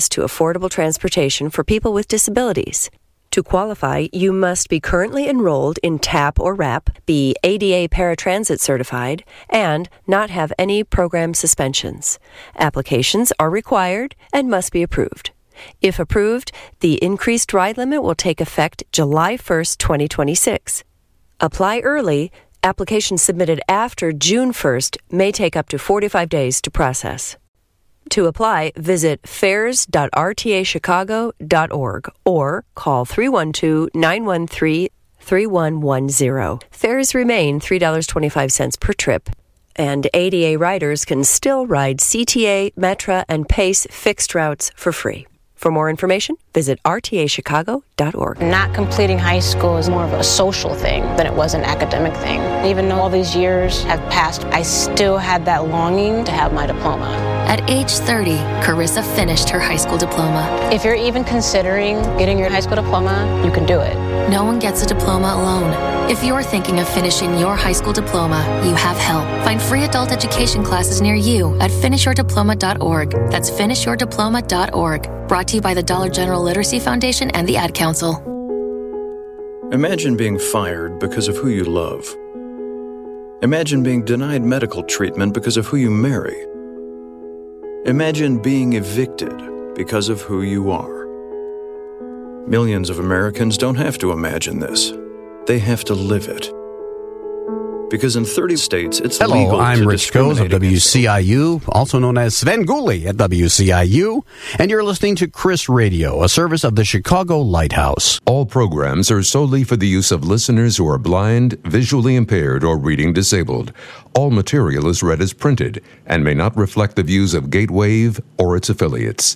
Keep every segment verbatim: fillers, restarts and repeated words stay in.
to affordable transportation for people with disabilities. To qualify, you must be currently enrolled in TAP or RAP, be A D A paratransit certified, and not have any program suspensions. Applications are required and must be approved. If approved, the increased ride limit will take effect July first, twenty twenty-six. Apply early. Applications submitted after June first may take up to forty-five days to process. To apply, visit fares dot r t a chicago dot org or call three one two, nine one three, three one one zero. Fares remain three dollars and twenty-five cents per trip, and A D A riders can still ride C T A, Metra, and PACE fixed routes for free. For more information, visit r t a chicago dot org. Not completing high school is more of a social thing than it was an academic thing. Even though all these years have passed, I still had that longing to have my diploma. At age thirty, Carissa finished her high school diploma. If you're even considering getting your high school diploma, you can do it. No one gets a diploma alone. If you're thinking of finishing your high school diploma, you have help. Find free adult education classes near you at finish your diploma dot org. That's finish your diploma dot org. Brought to you by the Dollar General Literacy Foundation and the Ad Council. Imagine being fired because of who you love. Imagine being denied medical treatment because of who you marry. Imagine being evicted because of who you are. Millions of Americans don't have to imagine this. They have to live it. Because in thirty states, it's Hello, legal I'm to Rich Goes of discriminate W against C I U, also known as Sven Gulli at W C I U, and you're listening to Chris Radio, a service of the Chicago Lighthouse. All programs are solely for the use of listeners who are blind, visually impaired, or reading disabled. All material is read as printed and may not reflect the views of Gatewave or its affiliates.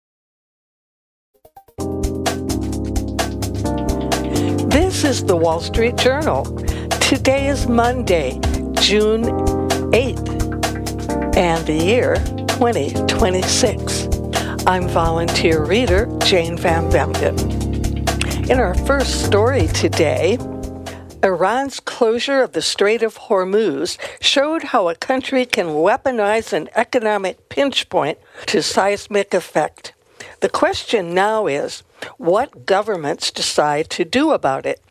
This is the Wall Street Journal. Today is Monday, June eighth, and the year twenty twenty-six. I'm volunteer reader Jane Van Bemden. In our first story today, Iran's closure of the Strait of Hormuz showed how a country can weaponize an economic pinch point to seismic effect. The question now is, what governments decide to do about it?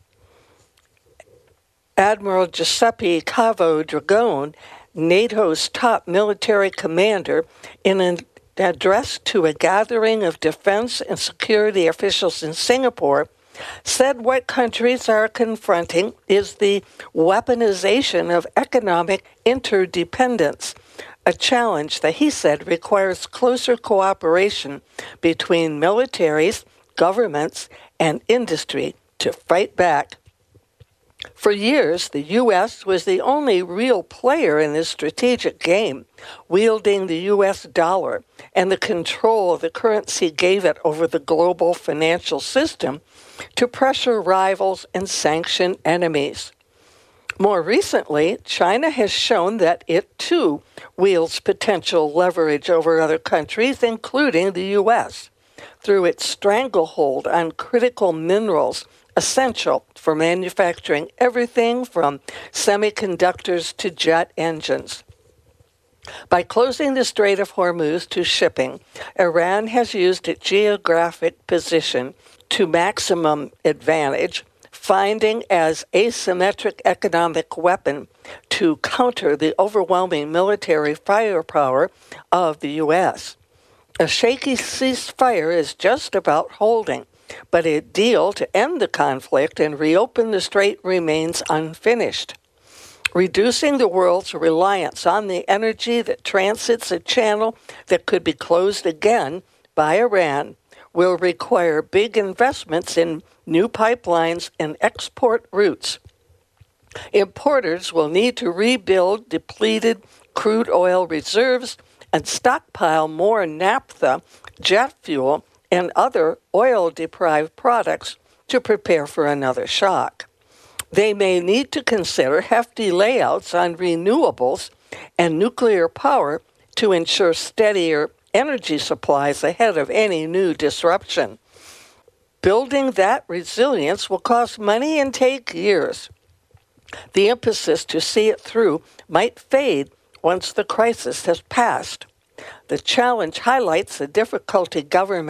Admiral Giuseppe Cavo Dragone, NATO's top military commander, in an address to a gathering of defense and security officials in Singapore, said what countries are confronting is the weaponization of economic interdependence, a challenge that he said requires closer cooperation between militaries, governments, and industry to fight back. For years, the U S was the only real player in this strategic game, wielding the U S dollar and the control the currency gave it over the global financial system to pressure rivals and sanction enemies. More recently, China has shown that it, too, wields potential leverage over other countries, including the U S, through its stranglehold on critical minerals essential for manufacturing everything from semiconductors to jet engines. By closing the Strait of Hormuz to shipping, Iran has used its geographic position to maximum advantage, finding as asymmetric economic weapon to counter the overwhelming military firepower of the U S. A shaky ceasefire is just about holding, but a deal to end the conflict and reopen the strait remains unfinished. Reducing the world's reliance on the energy that transits a channel that could be closed again by Iran will require big investments in new pipelines and export routes. Importers will need to rebuild depleted crude oil reserves and stockpile more naphtha, jet fuel, and other oil-deprived products to prepare for another shock. They may need to consider hefty layouts on renewables and nuclear power to ensure steadier energy supplies ahead of any new disruption. Building that resilience will cost money and take years. The emphasis to see it through might fade once the crisis has passed. The challenge highlights the difficulty government